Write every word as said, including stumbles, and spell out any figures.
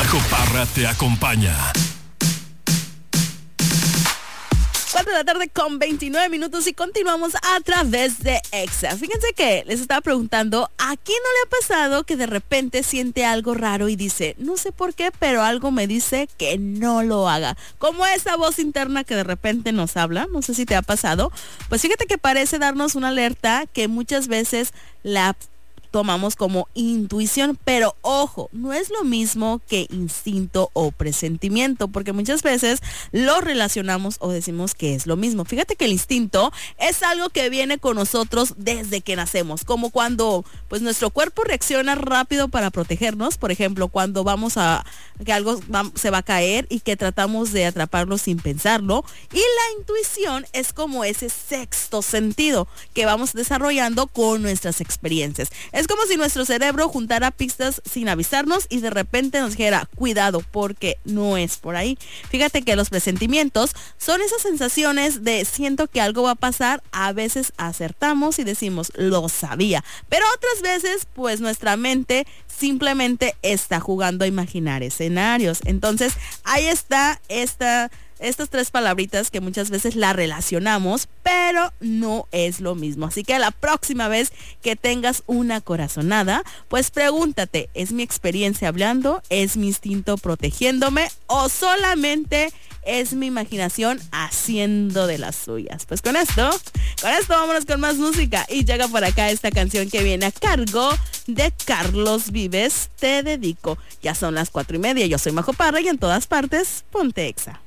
Majo Parra te acompaña. cuatro de la tarde con veintinueve minutos y continuamos a través de Exa. Fíjense que les estaba preguntando, ¿a quién no le ha pasado que de repente siente algo raro y dice, no sé por qué, pero algo me dice que no lo haga? Como esa voz interna que de repente nos habla, no sé si te ha pasado. Pues fíjate que parece darnos una alerta que muchas veces la tomamos como intuición, pero ojo, no es lo mismo que instinto o presentimiento, porque muchas veces lo relacionamos o decimos que es lo mismo. Fíjate que el instinto es algo que viene con nosotros desde que nacemos, como cuando pues nuestro cuerpo reacciona rápido para protegernos, por ejemplo, cuando vamos a que algo va, se va a caer y que tratamos de atraparlo sin pensarlo, y la intuición es como ese sexto sentido que vamos desarrollando con nuestras experiencias. Es como si nuestro cerebro juntara pistas sin avisarnos y de repente nos dijera, cuidado, porque no es por ahí. Fíjate que los presentimientos son esas sensaciones de siento que algo va a pasar. A veces acertamos y decimos, lo sabía. Pero otras veces, pues nuestra mente simplemente está jugando a imaginar escenarios. Entonces, ahí está esta... estas tres palabritas que muchas veces la relacionamos, pero no es lo mismo. Así que la próxima vez que tengas una corazonada, pues pregúntate, ¿es mi experiencia hablando? ¿Es mi instinto protegiéndome? ¿O solamente es mi imaginación haciendo de las suyas? Pues con esto, con esto vámonos con más música. Y llega por acá esta canción que viene a cargo de Carlos Vives, Te Dedico. Ya son las cuatro y media, yo soy Majo Parra y en todas partes, ponte Exa.